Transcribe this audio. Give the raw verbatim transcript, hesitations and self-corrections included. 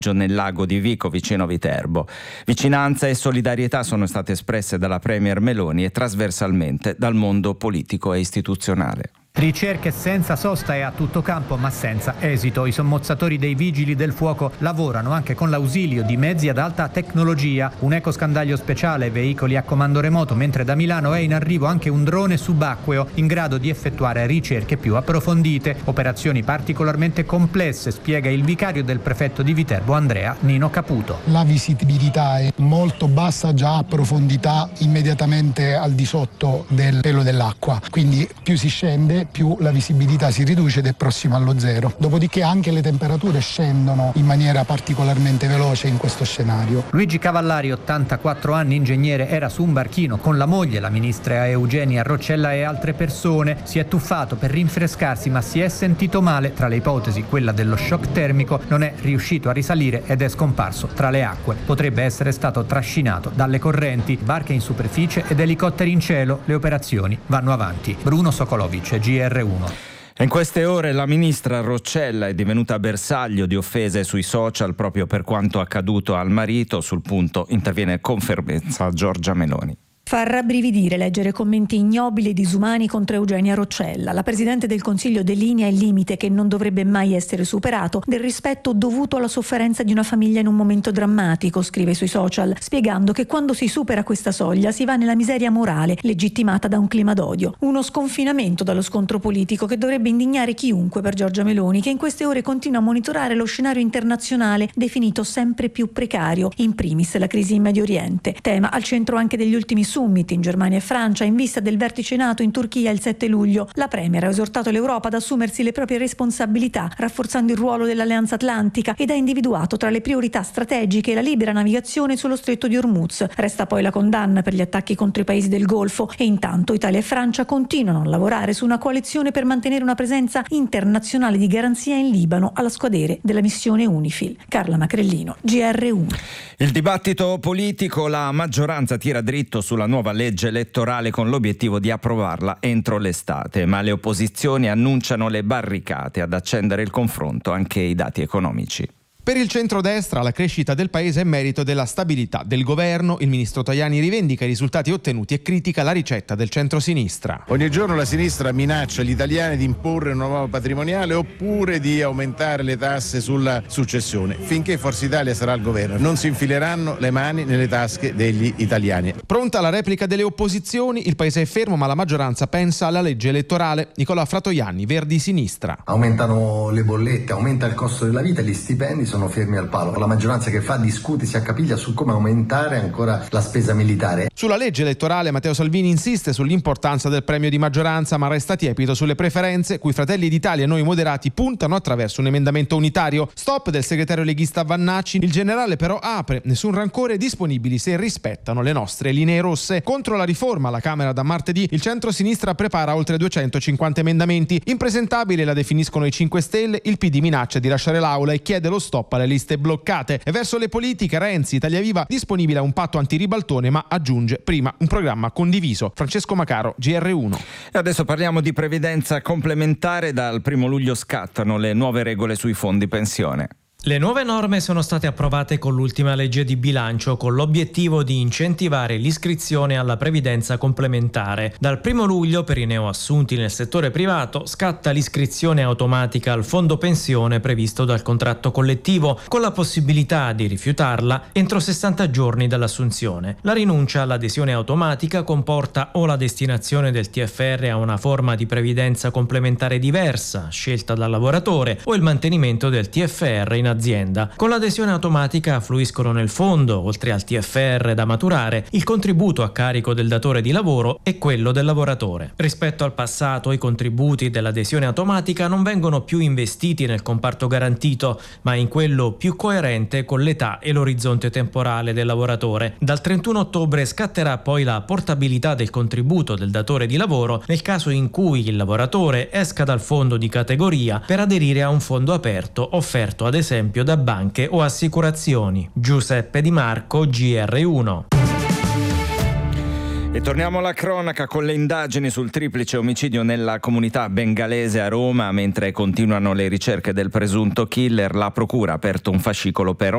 nel lago di Vico vicino Viterbo. Vicinanza e solidarietà sono state espresse dalla Premier Meloni e trasversalmente dal mondo politico e istituzionale. Ricerche senza sosta e a tutto campo ma senza esito. I sommozzatori dei vigili del fuoco lavorano anche con l'ausilio di mezzi ad alta tecnologia, un ecoscandaglio speciale, veicoli a comando remoto, mentre da Milano è in arrivo anche un drone subacqueo in grado di effettuare ricerche più approfondite. Operazioni particolarmente complesse, spiega il vicario del prefetto di Viterbo Andrea Nino Caputo. La visibilità è molto bassa, già a profondità immediatamente al di sotto del pelo dell'acqua, quindi più si scende più la visibilità si riduce ed è prossima allo zero. Dopodiché anche le temperature scendono in maniera particolarmente veloce in questo scenario. Luigi Cavallari, ottantaquattro anni, ingegnere, era su un barchino con la moglie, la ministra Eugenia Roccella e altre persone. Si è tuffato per rinfrescarsi ma si è sentito male. Tra le ipotesi quella dello shock termico, non è riuscito a risalire ed è scomparso tra le acque. Potrebbe essere stato trascinato dalle correnti, barche in superficie ed elicotteri in cielo. Le operazioni vanno avanti. Bruno Sokolovic, G R uno. In queste ore la ministra Roccella è divenuta bersaglio di offese sui social proprio per quanto accaduto al marito. Sul punto interviene con fermezza Giorgia Meloni. Fa rabbrividire leggere commenti ignobili e disumani contro Eugenia Roccella. La Presidente del Consiglio delinea il limite che non dovrebbe mai essere superato del rispetto dovuto alla sofferenza di una famiglia in un momento drammatico, scrive sui social, spiegando che quando si supera questa soglia si va nella miseria morale, legittimata da un clima d'odio. Uno sconfinamento dallo scontro politico che dovrebbe indignare chiunque per Giorgia Meloni, che in queste ore continua a monitorare lo scenario internazionale definito sempre più precario, in primis la crisi in Medio Oriente. Tema al centro anche degli ultimi summit in Germania e Francia in vista del vertice NATO in Turchia il sette luglio. La Premier ha esortato l'Europa ad assumersi le proprie responsabilità, rafforzando il ruolo dell'Alleanza Atlantica, ed ha individuato tra le priorità strategiche la libera navigazione sullo stretto di Hormuz. Resta poi la condanna per gli attacchi contro i paesi del Golfo e intanto Italia e Francia continuano a lavorare su una coalizione per mantenere una presenza internazionale di garanzia in Libano alla squadere della missione UNIFIL. Carla Macrellino, G R uno. Il dibattito politico, la maggioranza tira dritto sulla nuova legge elettorale con l'obiettivo di approvarla entro l'estate, ma le opposizioni annunciano le barricate ad accendere il confronto, anche i dati economici. Per il centrodestra la crescita del paese è merito della stabilità del governo. Il ministro Tajani rivendica i risultati ottenuti e critica la ricetta del centrosinistra. Ogni giorno la sinistra minaccia gli italiani di imporre una nuova patrimoniale oppure di aumentare le tasse sulla successione. Finché Forza Italia sarà al governo non si infileranno le mani nelle tasche degli italiani. Pronta la replica delle opposizioni, il paese è fermo ma la maggioranza pensa alla legge elettorale. Nicolò Fratoianni, Verdi Sinistra. Aumentano le bollette, aumenta il costo della vita e gli stipendi sono fermi al palo. La maggioranza che fa discute, si accapiglia su come aumentare ancora la spesa militare. Sulla legge elettorale Matteo Salvini insiste sull'importanza del premio di maggioranza, ma resta tiepido sulle preferenze, cui Fratelli d'Italia e Noi Moderati puntano attraverso un emendamento unitario. Stop del segretario leghista Vannacci. Il generale però apre: nessun rancore, disponibili se rispettano le nostre linee rosse. Contro la riforma alla Camera da martedì il centro-sinistra prepara oltre duecentocinquanta emendamenti. Impresentabile la definiscono i cinque Stelle, il P D minaccia di lasciare l'aula e chiede lo stop alle liste bloccate. E verso le politiche Renzi, Italia Viva, disponibile a un patto antiribaltone, ma aggiunge prima un programma condiviso. Francesco Macaro, G R uno. E adesso parliamo di previdenza complementare. Dal primo luglio scattano le nuove regole sui fondi pensione. Le nuove norme sono state approvate con l'ultima legge di bilancio con l'obiettivo di incentivare l'iscrizione alla previdenza complementare. Dal primo luglio per i neoassunti nel settore privato scatta l'iscrizione automatica al fondo pensione previsto dal contratto collettivo, con la possibilità di rifiutarla entro sessanta giorni dall'assunzione. La rinuncia all'adesione automatica comporta o la destinazione del T F R a una forma di previdenza complementare diversa, scelta dal lavoratore, o il mantenimento del T F R in azienda. Con l'adesione automatica affluiscono nel fondo, oltre al T F R da maturare, il contributo a carico del datore di lavoro e quello del lavoratore. Rispetto al passato, i contributi dell'adesione automatica non vengono più investiti nel comparto garantito, ma in quello più coerente con l'età e l'orizzonte temporale del lavoratore. Dal trentuno ottobre scatterà poi la portabilità del contributo del datore di lavoro nel caso in cui il lavoratore esca dal fondo di categoria per aderire a un fondo aperto offerto ad esempio da banche o assicurazioni. Giuseppe Di Marco, G R uno. E torniamo alla cronaca con le indagini sul triplice omicidio nella comunità bengalese a Roma. Mentre continuano le ricerche del presunto killer, la procura ha aperto un fascicolo per